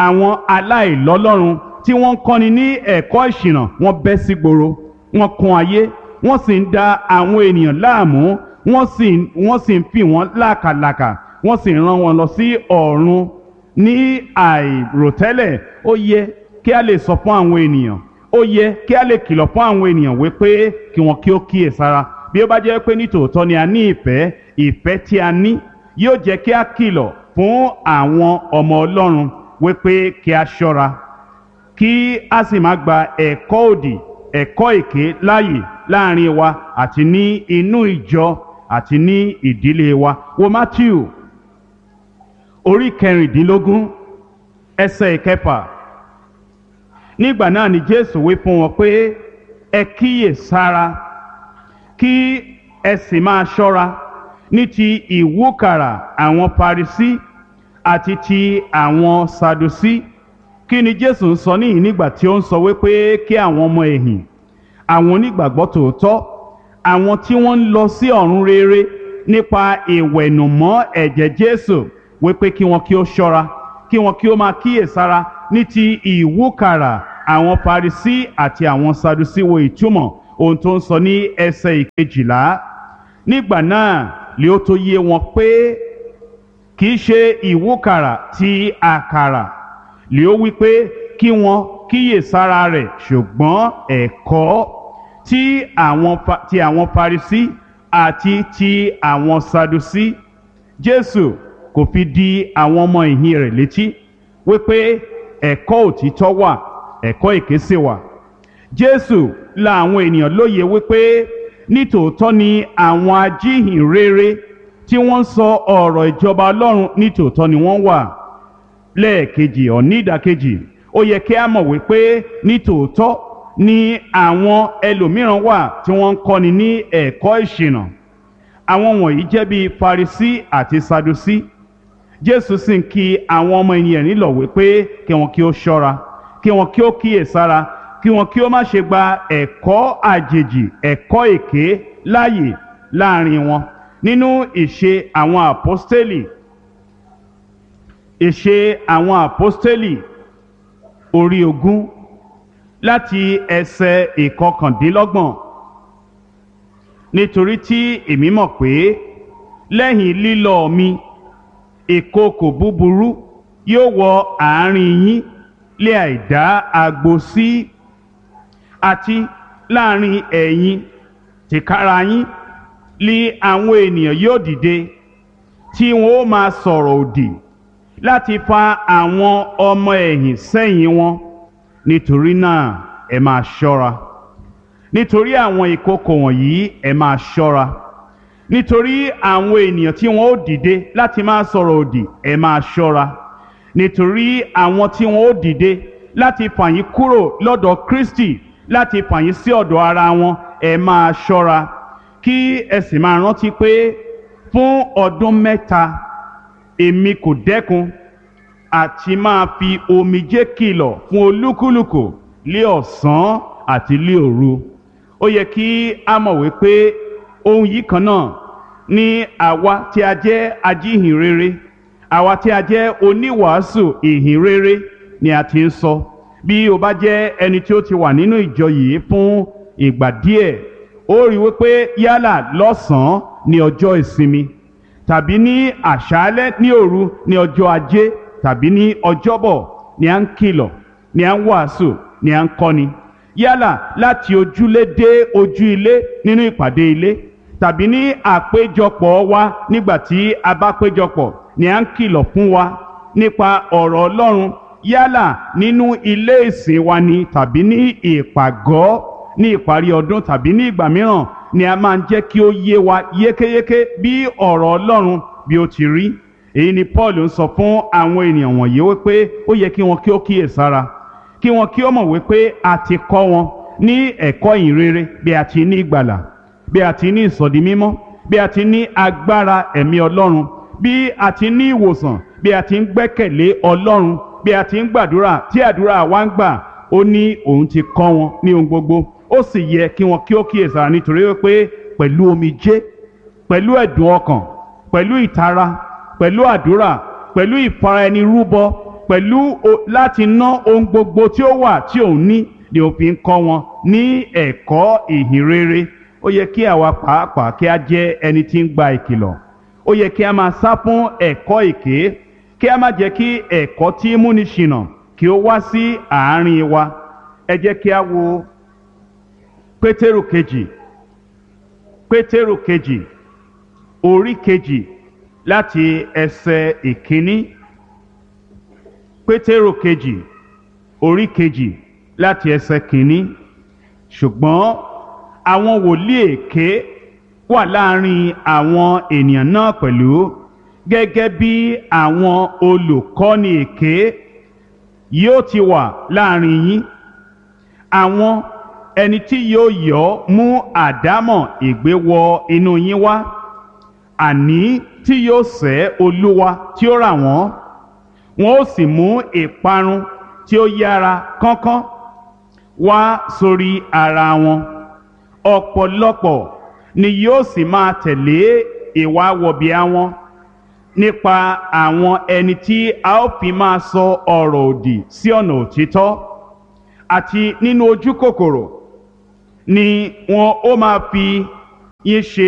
àwọn aláìlọ́lọ́run tí wọ́n ń kọ́ni ní ẹ̀kọ́ ìṣìnà wọ́n bẹ́ sí gboro, wọ́n kún ayé, wọ́n sì ń da àwọn ènìyàn láàmú, wọ́n sì wọ́n sì ń fi wọ́n lákàlàkà, wọ́n sì ń rán wọn lọ sí ọ̀run ní àìròtẹ́lẹ̀. Ó yẹ kí a lè sọ fún àwọn ènìyàn, ó yẹ kí a lè kìlọ̀ fún àwọn ènìyàn wípé kí wọn kí ó kíyèsára. Bí ó bá jẹ́ pé nítòótọ́ ni a ní ìfẹ́, ìfẹ́ tí a ní yóò jẹ́ kí a kìlọ̀ fún àwọn ọmọ Ọlọ́run wípé kí a ṣọ́ra, kí a sì má gba ẹ̀kọ́ òdì, ẹ̀kọ́ èké láàyè láàrin wa àti ní inú ìjọ àti ní ìdílé wa. Wo Matthew orí kẹrìndínlógún ẹsẹ̀ ìkẹfà. Nígbà náà ni Jésù wí fún wọn pé ẹ kíyè sára kí ẹ sì máa ṣọ́ra ní ti ìwúkàrà àwọn Farisí àti ti àwọn Sadusí. Kí ni Jésù ń sọ níyìn nígbà tí ó ń sọ wípé kí àwọn ọmọ ẹ̀yìn, àwọn onígbàgbọ́ tòótọ́, àwọn tí wọ́n ń lọ sí ọ̀run rere nípa ìwẹ̀nùmọ́ ẹ̀jẹ̀ Jésù, wípé kí wọn kí ó ṣọ́ra, kí wọn kí ó máa kíyèsára ní ti ìwúkàrà àwọn Farisí àti àwọn Sadusí. Wo ìtumọ̀ ohun tó ń sọ ní ẹsẹ̀ ìkejìlá. Nígbà náà lè ó tó yé wọn pé kì í ṣe ìwúkàrà ti àkàrà lè ó wí pé kí wọn kíyèsára rẹ̀, ṣùgbọ́n ẹ̀kọ́ tí àwọn ti àwọn Farisí àti ti àwọn Sadusí. Jésù kò fi di àwọn ọmọ ìhìn rẹ̀ létí wípé ẹ̀kọ́ òtítọ́ wà, ẹ̀kọ́ èké sì wà. Jésù la àwọn ènìyàn lóye wípé nítòótọ́ ni àwọn ajíhìnrere tí wọ́n ń sọ ọ̀rọ̀ ìjọba Ọlọ́run nítòótọ́ ni wọ́n wà. Lẹ́ẹ̀kejì ọ̀ní ìdàkejì, ó yẹ kí a mọ̀ wípé nítòótọ́ ni àwọn ẹlòmíràn wà tí wọ́n ń kọ́ni ní ẹ̀kọ́ ìṣìnà. Àwọn wọ̀nyí jẹ́ bíi Farisí àti Sadusí. Jésù sì ń kí àwọn ọmọ ènìyàn nílọ̀ wípé kí wọn kí ó ṣọ́ra, kí wọn kí ó kíyèsára, kí wọn kí ó má ṣe gba ẹ̀kọ́ àjèjì, ẹ̀kọ́ èké láàyè láàrin wọn. Nínú ìṣe àwọn àpọ́stélì, ìṣe àwọn àpọ́stélì orí ogún láti ẹsẹ̀ ìkọkàndínlọ́gbọ̀n. Nítorí tí èmi mọ̀ pé lẹ́yìn lílọ mi ìkookò búburú yóò wọ àárín yín lé àìdá agbo sí, àti láàrin ẹ̀yin tìkára yín lé àwọn ènìyàn yóò dìde tí wọn ó máa sọ̀rọ̀ òdì láti fa àwọn ọmọ ẹ̀yìn sẹ́yìn wọn. Nítorí náà ẹ máa ṣọ́ra, nítorí àwọn ìkookò wọ̀nyí ẹ máa ṣọ́ra, nítorí àwọn ènìyàn tí wọn ó dìde láti máa sọ̀rọ̀ òdì ẹ máa ṣọ́ra, nítorí àwọn tí wọn ó dìde láti fà yín kúrò lọ́dọ̀ Kristi, láti fà yín sí ọ̀dọ̀ ara wọn ẹ máa ṣọ́ra. Kí ẹ sì máa rántí pé fún ọdún mẹ́ta èmi kò dẹ́kun àti máa fi omijé kìlọ̀ fún olúkúlùkù lé ọ̀sán àti lé òru. Ó yẹ kí a mọ̀ wípé ohun yìí kan náà ni àwa tí a jẹ́ ajíhìnrere, àwa tí a jẹ́ oníwàásù ìhìnrere ni a ti ń sọ. Bí o bá jẹ́ ẹni tí ó ti wà nínú ìjọ yìí fún ìgbà díẹ̀, ó rí wípé yálà lọ́sàn-án ní ọjọ́ ìsinmi, tàbí ní àṣálẹ́ ní òru ní ọjọ́ ajé, tàbí ní ọjọ́bọ̀ ni à ń kìlọ̀, ni à ń wàásù, ni à ń kọ́ni. Yálà láti ojúlé dé ojú ilé nínú ìpàdé ilé, tàbí ní àpéjọpọ̀ wa nígbà tí a bá péjọpọ̀ ni à ń kìlọ̀ fún wa nípa ọ̀rọ̀ Ọlọ́run. Yálà nínú ilé ìsìn wa ni tàbí ní ìpàgọ́ ní ìparí ọdún tàbí ní ìgbà mìíràn ni a máa ń jẹ́ kí ó yé wa yékéyéké bí ọ̀rọ̀ Ọlọ́run bí ó ti rí. Èyí ni Paul ń sọ fún àwọn ènìyàn wọ̀nyí wípé ó yẹ kí wọn kí ó kíyèsára, kí wọn kí ó mọ̀ wípé a ti kọ́ wọn ní ẹ̀kọ́ ìhìnrere bí a ti ní ìgbàlà, bí a ti ní ìsọdi mímọ́, bí a ti ní agbára ẹ̀mí Ọlọ́run, bí a ti ní ìwòsàn, bí a ti ń gbẹ́kẹ̀lé Ọlọ́run, bí a ti ń gbàdúrà tí àdúrà wa ń gbà. Ó ní òun ti kọ́ wọn ní ohun gbogbo. Ó sì yẹ kí wọn kí ó kíyèsára, nítorí wípé pẹ̀lú omijé, pẹ̀lú ẹ̀dùn ọkàn, pẹ̀lú ìtara, pẹ̀lú àdúrà, pẹ̀lú ìfara ẹni rúbọ, pẹ̀lú láti ná ohun gbogbo tí ó wà tí òun ní ni ó fi ń kọ́ wọn ní ẹ̀kọ́ ìhìnrere. Ó yẹ kí àwa pàápàá kí a jẹ́ ẹni tí ń gba ìkìlọ̀. Ó yẹ kí a máa sá fún ẹ̀kọ́ èké, kí a má jẹ́ kí ẹ̀kọ́ tí múni ṣìnà kí ó wá sí àárín wa. Ẹ jẹ́ kí a wo Pétérù kejì Pétérù kejì orí kejì láti ẹsẹ̀ ìkíní. Pétérù kejì orí kejì láti ẹsẹ̀ kìíní. Ṣùgbọ́n àwọn wòlíì èké wà láàrin àwọn ènìyàn náà pẹ̀lú, gẹ́gẹ́ bí àwọn olùkọ́ni èké yóò ti wà láàrin yín. Àwọn ẹni tí yóò yọ́ mú àdámọ̀ ègbé wọ inú yín wá, àní tí yóò sẹ́ Olúwa tí ó rà wọ́n, wọn ó sì mú ìparun tí ó yára kánkán wá sórí ara wọn. Ọ̀pọ̀lọpọ̀ ni yóò sì máa tẹ̀lé ìwà wọ̀bìà wọn nípa àwọn ẹni tí a ó fi máa sọ ọ̀rọ̀ òdì sí ọ̀nà òtítọ́, àti nínú ojú kòkòrò ni wọn ó máa fi yín ṣe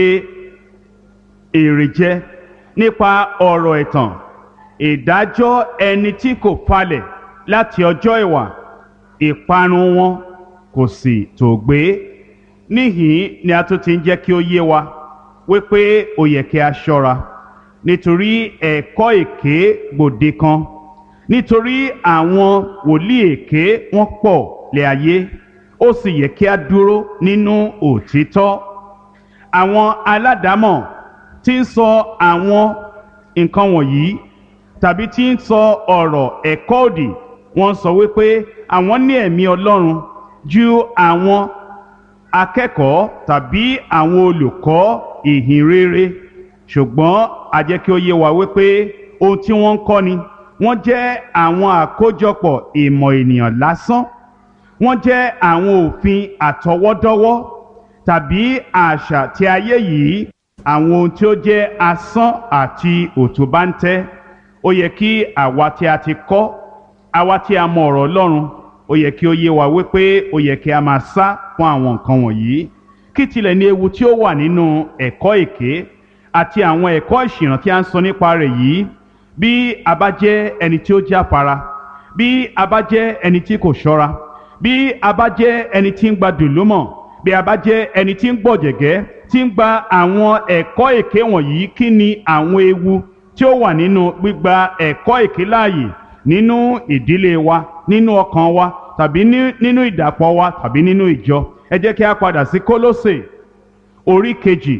èrè jẹ nípa ọ̀rọ̀ ẹ̀tàn. Ìdájọ́ ẹni tí kò falẹ̀ láti ọjọ́ ìwà, ìparun wọn kò sì tòògbé. Níhìn ni a tún ti ń jẹ́ kí ó yé wa wípé ó yẹ kí a ṣọ́ra nítorí ẹ̀kọ́ èké gbòde kan, nítorí àwọn wòlíì èké wọ́n pọ̀ lé ayé. Ó sì yẹ kí a dúró nínú òtítọ́. Àwọn aládàámọ̀ tí ń sọ àwọn nǹkan wọ̀nyí tàbí tí ń sọ ọ̀rọ̀ ẹ̀kọ́ òdì, wọ́n sọ wípé àwọn ní ẹ̀mí Ọlọ́run ju àwọn akẹ́kọ̀ọ́ tàbí àwọn olùkọ́ ìhìnrere. Ṣùgbọ́n a jẹ́ kí ó yé wa wípé ohun tí wọ́n ń kọ́ ni wọ́n jẹ́ àwọn àkójọpọ̀ ìmọ̀ ènìyàn lásán. Wọ́n jẹ́ àwọn òfin àtọwọ́dọ́wọ́ tàbí àṣà tí ayé yìí, àwọn ohun tí ó jẹ́ asán àti òtúbáńtẹ́. Ó yẹ kí àwa tí a ti kọ́, àwa tí a mọ ọ̀rọ̀ Ọlọ́run, ó yẹ kí ó yé wa wípé ó yẹ kí a máa sá fún àwọn nǹkan wọ̀nyí. Kí tilẹ̀ ní ewu tí ó wà nínú ẹ̀kọ́ èké àti àwọn ẹ̀kọ́ ìṣìnà tí a ń sọ nípa rẹ̀ yìí, bí a bá jẹ́ ẹni tí ó jáfara, bí a bá jẹ́ ẹni tí kò ṣọ́ra, bí a bá jẹ́ ẹni tí ń gba dùlúmọ̀, bí a bá jẹ́ ẹni tí ń gbọ̀jẹ̀gẹ́, tí ń gba àwọn ẹ̀kọ́ èké wọ̀nyí, kí ni àwọn ewu tí ó wà nínú gbígba ẹ̀kọ́ èké láàyè nínú ìdílé wa, nínú ọkàn wa, tàbí nínú ìdàpọ̀ wa, tàbí nínú ìjọ? Ẹ jẹ́ kí a padà sí Kólósè orí kejì.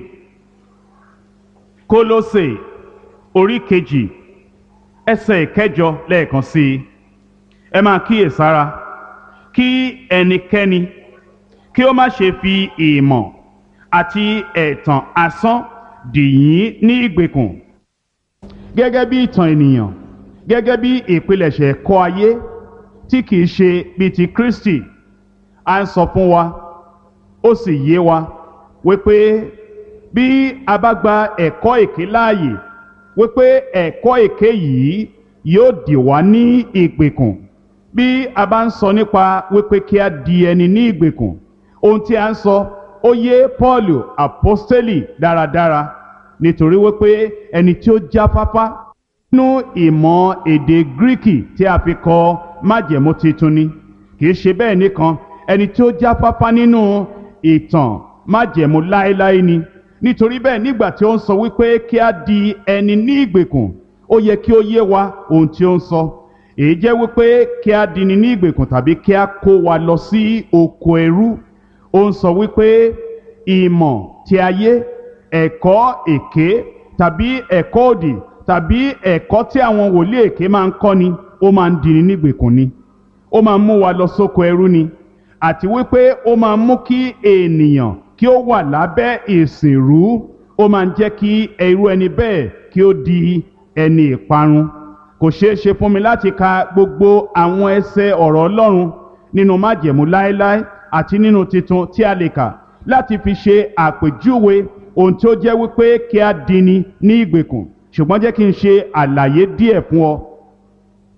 Kólósè orí kejì ẹsẹ̀ ìkẹjọ lẹ́ẹ̀kan sí i. Ẹ máa kíyèsára kí ẹnikẹ́ni kí ó má ṣe fi ìmọ̀ àti ẹ̀tàn asán dì yín ní ìgbèkùn, gẹ́gẹ́ bí ìtàn ènìyàn, gẹ́gẹ́ bí ìpilẹ̀ṣẹ̀ ẹ̀kọ́ ayé tí kìí ṣe bí ti Kristi. À ń sọ fún wa, ó sì yé wa wípé bí a bá gba ẹ̀kọ́ èké láàyè, wípé ẹ̀kọ́ èké yìí yóò dì wá ní ìgbèkùn. Bí a bá ń sọ nípa wípé kí a di ẹni ní ìgbèkùn, ohun tí a ń sọ ó yé Pọ́ọ̀lù àpọ́stélì dáradára, nítorí wípé ẹni tí ó jáfáfá nínú ìmọ̀ èdè Gíríkì tí a fi kọ májẹ̀mú titun ni. Kì í ṣe bẹ́ẹ̀ nìkan, ẹni tí ó jáfáfá nínú ìtàn májẹ̀mú láéláé ni. Nítorí bẹ́ẹ̀, nígbà tí ó ń sọ wípé kí a di ẹni ní ìgbèkùn, ó yẹ kí ó yé wa ohun tí ó ń sọ. Èyí jẹ́ wípé kí a di ni ní ìgbèkùn tàbí kí a kó wa lọ sí oko ẹrú. Ó ń sọ wípé ìmọ̀ tí ayé, ẹ̀kọ́ èké tàbí ẹ̀kọ́ òdì tàbí ẹ̀kọ́ tí àwọn wòlíì èké máa ń kọ́ ni, ó máa ń di ni ní ìgbèkùn ni. Ó máa ń mú wa lọ sóko ẹrú ni, àti wípé ó máa ń mú kí ènìyàn kí ó wà lábẹ́ ìsìnrú. Ó máa ń jẹ́ kí irú ẹni bẹ́ẹ̀ kí ó di ẹni ìparun. Kò ṣeé ṣe fún mi láti ka gbogbo àwọn ẹsẹ̀ ọ̀rọ̀ Ọlọ́run nínú májẹ̀mú láéláé àti nínú titun tí a lè kà láti fi ṣe àpèjúwe ohun tí ó jẹ́ wípé kí a dini ní ìgbèkùn. Ṣùgbọ́n jẹ́ kí n ṣe àlàyé díẹ̀ fún ọ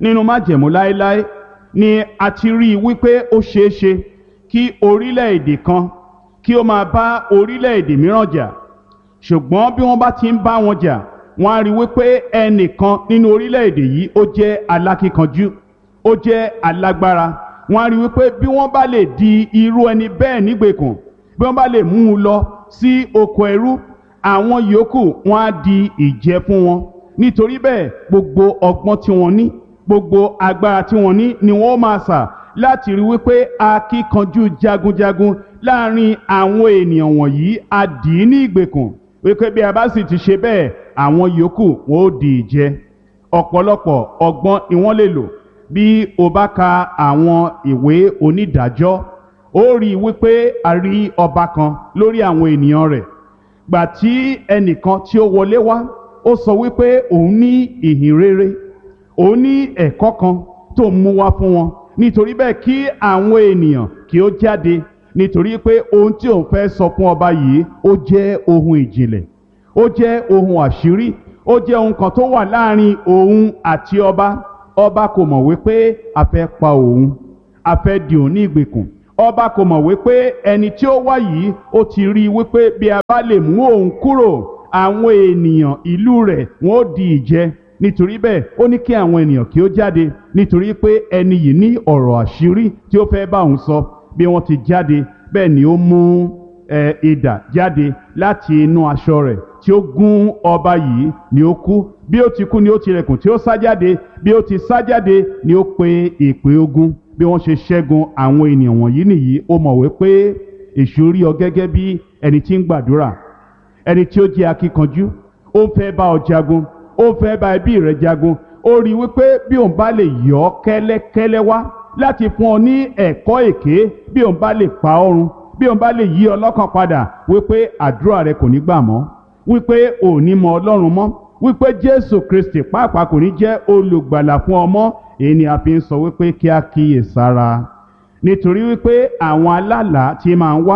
nínú májẹ̀mú láéláé ni a ti rí i wípé ó ṣeé ṣe kí orílẹ̀-èdè kan kí ó máa bá orílẹ̀-èdè mìíràn jà, ṣùgbọ́n bí wọ́n bá ti ń bá wọn jà, wọ́n á rí wípé ẹnìkan nínú orílẹ̀-èdè yìí ó jẹ́ alákíkanjú, ó jẹ́ alágbára. Wọ́n á rí wípé bí wọ́n bá lè di irú ẹni bẹ́ẹ̀ nígbèkùn, bí wọ́n bá lè mú un lọ sí oko ẹrú, àwọn yòókù wọ́n á di ìjẹ fún wọn. Nítorí bẹ́ẹ̀ gbogbo ọgbọ́n tí wọ́n ní, gbogbo agbára tí wọ́n ní ni wọ́n máa sà láti rí wípé akíkanjú jagunjagun láàrin àwọn ènìyàn wọ̀nyí á dì í ní ìgbèkùn, wípé bí a bá sì ti ṣe bẹ́ẹ̀ àwọn yòókù wọn ó di ìjẹ. Ọ̀pọ̀lọpọ̀ ọgbọ́n ni wọ́n lè lò. Bí o bá ka àwọn ìwé onídàájọ́, ó rí i wípé a rí ọba kan lórí àwọn ènìyàn rẹ̀. Gbà tí ẹnìkan tí ó wọlé wá, ó sọ wípé òun ní ìhìn rere, òun ní ẹ̀kọ́ kan tó mú wá fún wọn. Nítorí bẹ́ẹ̀ kí àwọn ènìyàn kí ó jáde, nítorí pé ohun tí òun fẹ́ sọ fún ọba yìí ó jẹ́ ohun ìjìnlẹ̀, ó jẹ́ ohun àṣírí, ó jẹ́ ohun kan tó wà láàrin òun àti ọba. Ọba kò mọ̀ wípé a fẹ́ pa òun, a fẹ́ dì òun ní ìgbèkùn. Ọba kò mọ̀ wípé ẹni tí ó wá yìí ó ti rí wípé bí a bá lè mú òun kúrò, àwọn ènìyàn ìlú rẹ̀ wọ́n ó di ìjẹ. Nítorí bẹ́ẹ̀ ó ní kí àwọn ènìyàn kí ó jáde, nítorí pé ẹni yìí ní ọ̀rọ̀ àṣírí tí ó fẹ́ bá òun sọ. Bí wọ́n ti jáde, bẹ́ẹ̀ ni ó mú ẹ idà jáde láti inú aṣọ rẹ̀ tí ó gún ọba yìí, ni ó kú. Bí ó ti kú ni ó tilẹ̀kùn tí ó sá jáde. Bí ó ti sá jáde ni ó pe ìpè ogun. Bí wọ́n ṣe ṣẹ́gun àwọn ènìyàn wọ̀nyí nìyí. Ó mọ̀ wípé èṣù rí ọ gẹ́gẹ́ bí ẹni tí ń gbàdúrà, ẹni tí ó jẹ́ akíkanjú. Ó ń fẹ́ bá ọ jagun, ó ń fẹ́ bá ẹbí rẹ jagun. Ó rí wípé bí òun bá lè yọ ọ́ kẹ́lẹ́kẹ́lẹ́ wá láti fún ọ ní ẹ̀kọ́ èké, bí òun bá lè pa ọ́ run, bí òun bá lè yí ọ lọ́kàn padà wípé àdúrà rẹ kò ní gbà mọ́, wípé ò ní mọ Ọlọ́run mọ́, wípé Jésù Kristi pàápàá kò ní jẹ́ olùgbàlà fún ọ mọ́. Èyí ni a fi ń sọ wípé kí a kíyè sára. Nítorí wípé àwọn alálàá tí máa ń wá,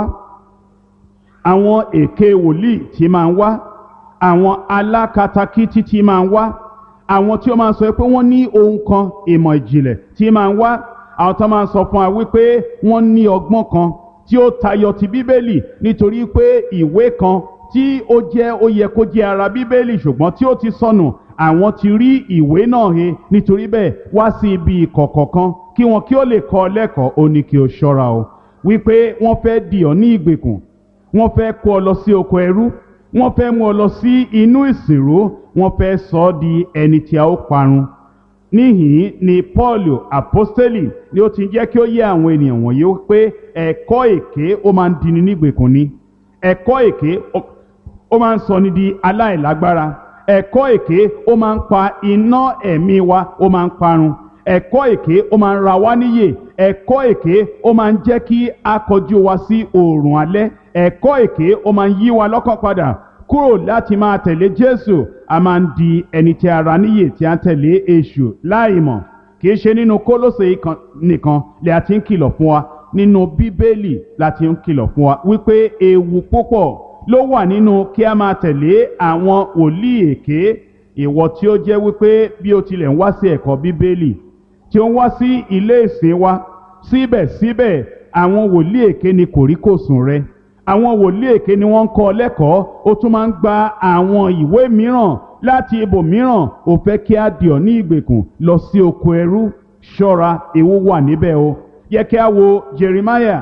àwọn èké wòlíì tí máa ń wá, àwọn alákatakítí tí máa ń wá, àwọn tí ó máa ń sọ pé wọ́n ní ohun kan ìmọ̀ ìjìnlẹ̀ tí máa ń wá, àwọn tó máa ń sọ fún wa wípé wọ́n ní ọgbọ́n kan tí ó tayọ ti Bíbélì, nítorí pé ìwé kan tí ó jẹ́ ó yẹ kó jẹ́ ara Bíbélì ṣùgbọ́n tí ó ti sọnù, àwọn ti rí ìwé náà he. Nítorí bẹ́ẹ̀ wá sí ibi ìkọ̀kọ̀ kan kí wọn kí ó lè kọ́ ọ lẹ́kọ̀ọ́. Ó ní kí o ṣọ́ra o, wípé wọ́n fẹ́ dì ọ́ ní ìgbèkùn, wọ́n fẹ́ kó ọ lọ sí oko ẹrú, wọ́n fẹ́ mú ọ lọ sí inú ìsìnrú, wọ́n fẹ́ sọ ọ́ di ẹni tí a ó parun. Níhìn ni Pọ́ọ̀lù àpọ́stélì ni ó ti jẹ́ kí ó yé àwọn ènìyàn wọ̀nyí pé ẹ̀kọ́ èké ó máa ń dini nígbèkùn ni. Ẹ̀kọ́ èké ó máa ń sọ ni di aláìlágbára. Ẹ̀kọ́ èké ó máa ń pa iná ẹ̀mí wa, ó máa ń parun. Ẹ̀kọ́ èké ó máa ń ra wá níyè. Ẹ̀kọ́ èké ó máa ń jẹ́ kí a kọjú wa sí oòrùn alẹ́. Ẹ̀kọ́ èké ó máa ń yí wa lọ́kàn padà kúrò láti máa tẹ̀lé Jésù. A máa ń di ẹni tí a ra níyè tí a ń tẹ̀lé èṣù láìmọ̀. Kì í ṣe nínú Kólósè nìkan lè a ti ń kìlọ̀ fún wa, nínú Bíbélì la ti ń kìlọ̀ fún wa wípé ewu púpọ̀ ló wà nínú kí a máa tẹ̀lé àwọn wòlíì èké. Ìwọ tí ó jẹ́ wípé bí o tilẹ̀ ń wá sí ẹ̀kọ́ Bíbélì, tí ó ń wá sí ilé ìsìn wa, síbẹ̀síbẹ̀ àwọn wòlíì èké ni kòríkòsùn rẹ. Àwọn wòlíì èké ni wọ́n ń kọ́ ọ lẹ́kọ̀ọ́. Ó tún máa ń gba àwọn ìwé mìíràn láti ibòmíràn. Ó fẹ́ kí a dì ọ́ ní ìgbèkùn lọ sí oko ẹrú. Ṣọ́ra, ewu wà níbẹ̀ o. Yẹ kí a wo Jeremiah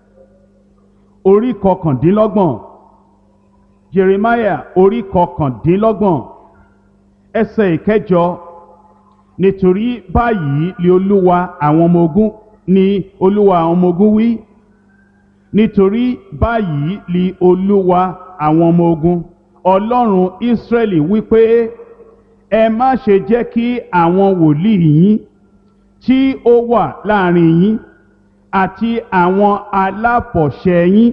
orí kọkàndínlọ́gbọ̀n. Jeremiah orí kọkàndínlọ́gbọ̀n ẹsẹ̀ ìkẹjọ. Nítorí báyìí ni Olúwa àwọn ọmọ ogun ni Olúwa àwọn ọmọ ogun wí. Nítorí báyìí ni Olúwa àwọn ọmọ ogun, Ọlọ́run Ísírẹ́lì wípé ẹ má ṣe jẹ́ kí àwọn wòlíì yín tí ó wà láàrin yín àti àwọn aláfọ̀ṣẹ yín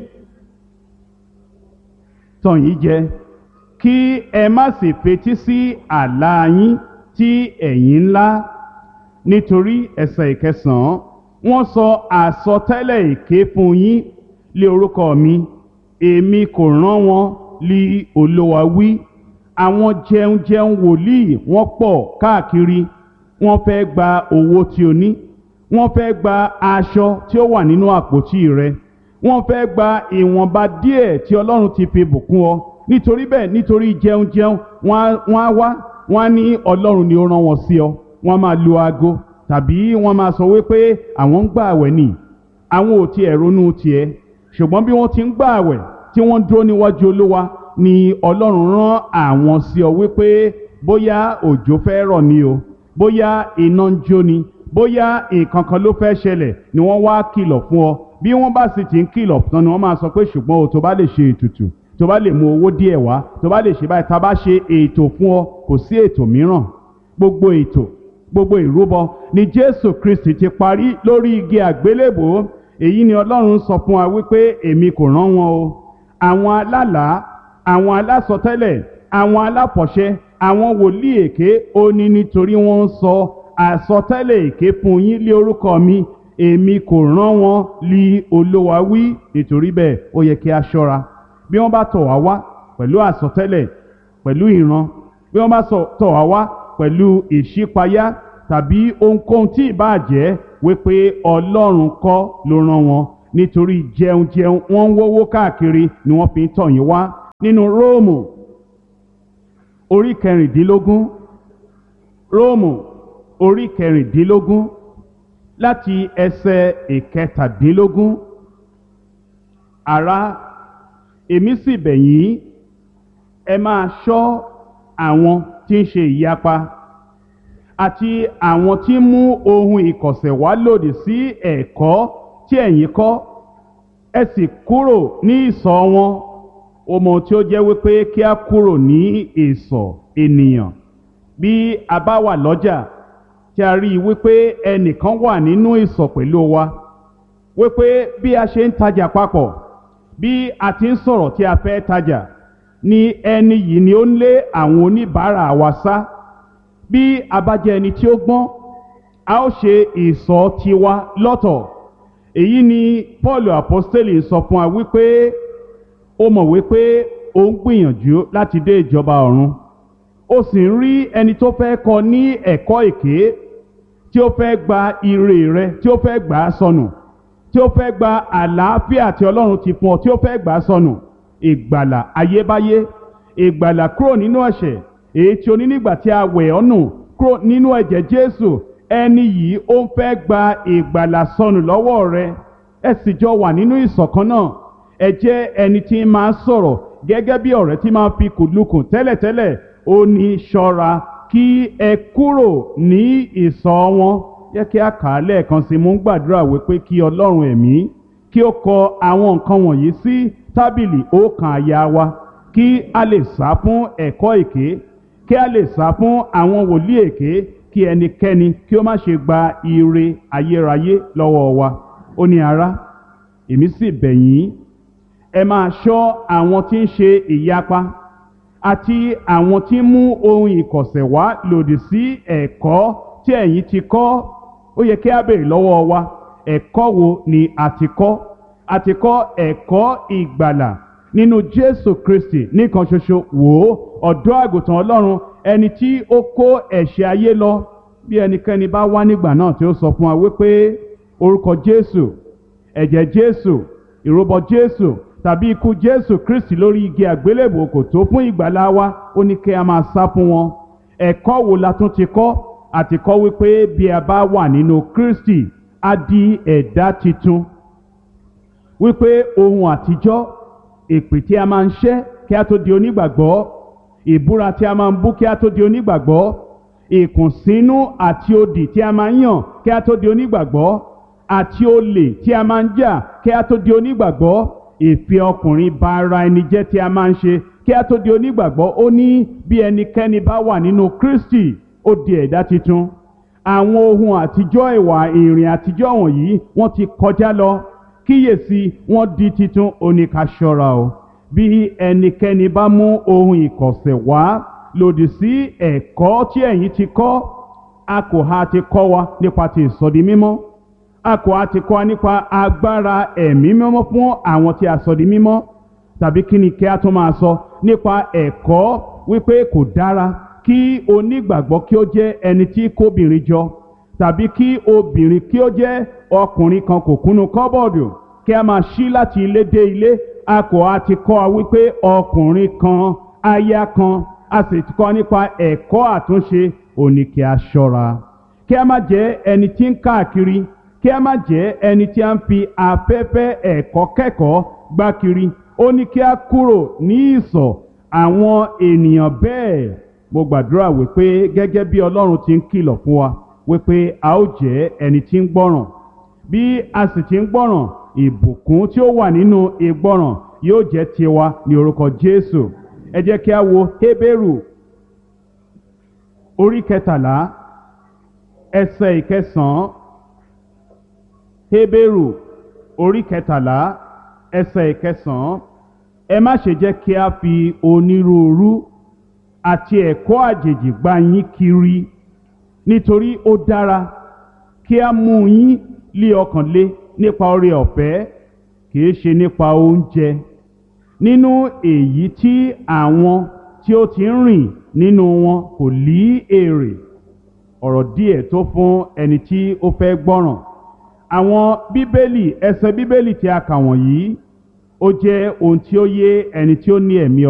tàn yín jẹ, kí ẹ má sì fetí sí àlá yín tí ẹ̀yin ńlá. Nítorí ẹsẹ̀ ìkẹsàn-án, wọ́n sọ àsọtẹ́lẹ̀ èké fún yín lé orúkọ mi, èmi kò rán wọn lí Olúwa wí. Àwọn jẹunjẹun wòlíì wọ́n pọ̀ káàkiri, wọ́n fẹ́ gba owó tí o ní, wọ́n fẹ́ gba aṣọ tí ó wà nínú àpótí rẹ, wọ́n fẹ́ gba ìwọ̀nba díẹ̀ tí Ọlọ́run ti fi bùkún ọ. Nítorí bẹ́ẹ̀, nítorí jẹun jẹun wọ́n á wá, wọ́n á ní Ọlọ́run ni ó rán wọn sí ọ. Wọ́n máa lu aago tàbí wọ́n máa sọ wípé àwọn ń gbà àwẹ̀ ni, àwọn ò tiẹ̀ ronú tiẹ̀. Ṣùgbọ́n bí wọ́n ti ń gbà àwẹ̀ tí wọ́n dúró níwájú Olúwa ni Ọlọ́run rán àwọn sí ọ wípé bóyá òjò fẹ́ rọ̀ ni o, bóyá iná ń jó ni, bóyá nǹkan kan ló fẹ́ ṣẹlẹ̀ ni wọ́n wá kìlọ̀ fún ọ. Bí wọ́n bá sì ti ń kìlọ̀ tán ni wọ́n máa sọ pé ṣùgbọ́n o tó bá lè ṣe ètùtù, tó bá lè mú owó díẹ̀ wá, tó bá lè ṣe báyìí, tá bá ṣe ètò fún ọ, kò sí ètò mìíràn. Gbogbo ètò, gbogbo ìrúbọ ni Jésù Kristi ti parí lórí igi àgbélébò. Èyí ni Ọlọ́run sọ fún wa wípé èmi kò rán wọn o. Àwọn alálàá, àwọn alásọtẹ́lẹ̀, àwọn aláfọ̀ṣẹ, àwọn wòlíì èké ó ní nítorí wọ́n ń sọ àsọtẹ́lẹ̀ èké fún yín lé orúkọ mi, èmi kò rán wọn lí Olúwa wí. Nítorí bẹ́ẹ̀ ó yẹ kí a ṣọ́ra bí wọ́n bá tọ̀ wá wá pẹ̀lú àsọtẹ́lẹ̀, pẹ̀lú ìran, bí wọ́n bá tọ̀ wá wá pẹ̀lú ìṣípayá tàbí ohunkóhun tí ìbáà jẹ́, wípé Ọlọ́run kọ́ ló rán wọn. Nítorí jẹun jẹun wọ́n ń wówó káàkiri ni wọ́n fi ń tọ̀ yín wá. Nínú Róòmù orí kẹrìndínlógún, Róòmù orí kẹrìndínlógún láti ẹsẹ̀ ìkẹtàdínlógún. Ará, èmi sì bẹ̀ yín, ẹ máa ṣọ́ àwọn tí ń ṣe ìyapa àti àwọn tí ń mú ohun ìkọ̀sẹ̀ wá lòdì sí ẹ̀kọ́ tí ẹ̀yin kọ́, ẹ sì kúrò ní ìsọ̀ wọn. Ó mọ tí ó jẹ́ wípé kí a kúrò ní ìsọ̀ ènìyàn. Bí a bá wà lọ́jà tí a rí i wípé ẹnìkan wà nínú ìsọ̀ pẹ̀lú wa, wípé bí a ṣe ń tajà papọ̀, bí a ti ń sọ̀rọ̀ tí a fẹ́ tajà, ni ẹni yìí ni ó ń lé àwọn oníbàárà wa sá. Bí a bá jẹ́ ẹni tí ó gbọ́n, a ó ṣe ìsọ̀ tiwa lọ́tọ̀. Èyí ni Paul apostoli sọ fún wa wípé ó mọ̀ wípé ó ń gbìyànjú láti dé ìjọba ọ̀run, ó sì ń rí ẹni tó fẹ́ kọ́ ní ẹ̀kọ́ èké, tí ó fẹ́ gba ire rẹ, tí ó fẹ́ gbà á sọnù, tí ó fẹ́ gba àlàáfíà tí Ọlọ́run ti fún ọ, tí ó fẹ́ gbà á sọnù. Ìgbàlà ayébáyé, ìgbàlà kúrò nínú ẹ̀ṣẹ̀ èyí tí o ní nígbà tí a wẹ̀ ọ́ nù kúrò nínú ẹ̀jẹ̀ Jésù. Ẹni yìí ó ń fẹ́ gba ìgbàlà sọnù lọ́wọ́ rẹ. Ẹ sì jọ wà nínú ìṣọ̀kan náà. Ẹ jẹ́ ẹni tí máa sọ̀rọ̀ gẹ́gẹ́ bí ọ̀rẹ́ tí máa fi kùlùkùn tẹ́lẹ̀tẹ́lẹ̀. Ó ní ṣọ́ra kí ẹ kúrò ní ìsọ̀ wọn. Jẹ́ kí a kà á lẹ́ẹ̀kan sí. Mo ń gbàdúrà wípé kí Ọlọ́run ẹ̀mí kí ó kọ àwọn nǹkan wọ̀nyí sí tábìlì ọkàn àyà wa, kí a lè sá fún ẹ̀kọ́ èké, kí a lè sá fún àwọn wòlíì èké, kí ẹnikẹ́ni kí ó má ṣe gba ire ayérayé lọ́wọ́ wa. Ó ní ará, èmi sì bẹ̀ yín, ẹ máa ṣọ́ àwọn tí ń ṣe ìyapa àti àwọn tí ń mú ohun ìkọ̀sẹ̀ wá lòdì sí ẹ̀kọ́ tí ẹ̀yin ti kọ́. Ó yẹ kí a béèrè lọ́wọ́ wa, ẹ̀kọ́ wo ni a ti kọ́? A ti kọ́ ẹ̀kọ́ ìgbàlà nínú Jésù Kristi nìkan ṣoṣo. Wò ó, ọ̀dọ́ àgùntàn Ọlọ́run, ẹni tí ó kó ẹ̀ṣẹ̀ ayé lọ. Bí ẹnikẹ́ni bá wá nígbà náà tí ó sọ fún wa wípé orúkọ Jésù, ẹ̀jẹ̀ Jésù, ìrúbọ Jésù tàbí ikú Jésù Kristi lórí igi àgbélébùú kò tó fún ìgbàlà wa, ó ní kí a máa sá fún wọn. Ẹ̀kọ́ wo la tún ti kọ́? A ti kọ́ wípé bí a bá wà nínú Kristi, a di ẹ̀dá titun. Wípé ohun àtijọ́, èpè tí a máa ń ṣẹ́ kí a tó di onígbàgbọ́, ìbúra tí a máa ń bú kí a tó di onígbàgbọ́, ìkùnsínú àti odì tí a máa ń yàn kí a tó di onígbàgbọ́, àti olè tí a máa ń jà kí a tó di onígbàgbọ́, ìfẹ́ ọkùnrin ba ara ẹni jẹ́ tí a máa ń ṣe kí a tó di onígbàgbọ́. Ó ní bí ẹnikẹ́ni bá wà nínú Kristi, ó di ẹ̀dá titun. Àwọn ohun àtijọ́, ìwà ìrìn àtijọ́ wọ̀nyí wọ́n ti kọjá lọ, kíyèsí wọ́n di titun. Ó ní ká ṣọ́ra o. Bí ẹnikẹ́ni bá mú ohun ìkọ̀sẹ̀ wá lòdì sí ẹ̀kọ́ tí ẹ̀yin ti kọ́, a kò ha ti kọ́ wa nípa ti ìsọdi mímọ́, a kò ha ti kọ́ wa nípa agbára ẹ̀mí mímọ́ fún àwọn tí a sọ di mímọ́, tàbí kí ni kí a tún máa sọ nípa ẹ̀kọ́ wípé kò dára kí onígbàgbọ́ kí ó jẹ́ ẹni tí kóbìnrin jọ tàbí kí obìnrin kí ó jẹ́ ọkùnrin kan kò kúnnú kọ́bọ̀dù kí a máa ṣí láti ilé dé ilé. A kò á ti kọ́ wa wípé ọkùnrin kan aya kan a sì ti kọ́ nípa ẹ̀kọ́ àtúnṣe òní kí a ṣọ́ra kí a má jẹ́ ẹni tí ń káàkiri kí a má jẹ́ ẹni tí a ń fi afẹ́fẹ́ ẹ̀kọ́ kẹ́kọ̀ọ́ gbá kiri. Ó ní kí a kúrò ní ìsọ̀ àwọn ènìyàn bẹ́ẹ̀. Mo gbàdúrà wípé gẹ́gẹ́ bí Ọlọ́run ti ń kìlọ̀ fún wa wípé a ó jẹ́ ẹni tí ń gbọ́ràn. Bí a sì ti ń gbọ́ràn, ìbùkún tí ó wà nínú ìgbọ́ràn yóò jẹ́ tiwa ní orúkọ Jésù. Ẹ jẹ́ kí a wo Hébérù orí kẹtàlá ẹsẹ̀ ìkẹsàn-án. Hébérù orí kẹtàlá ẹsẹ̀ ìkẹsàn-án. Ẹ má ṣe jẹ́ kí a fi onírúurú àti ẹ̀kọ́ àjèjì gbá yín kiri, nítorí ó dára kí a mú yín lé ọkàn le nípa oore ọ̀fẹ́, kìí ṣe nípa oúnjẹ, nínú èyí tí àwọn tí ó ti ń rìn nínú wọn kò lí èrè. Ọ̀rọ̀ díẹ̀ tó fún ẹni tí ó fẹ́ gbọ́ràn. Àwọn bíbélì ẹsẹ̀ bíbélì tí a kà wọ̀nyí ó jẹ́ ohun tí ó yé ẹni tí ó ní ẹ̀mí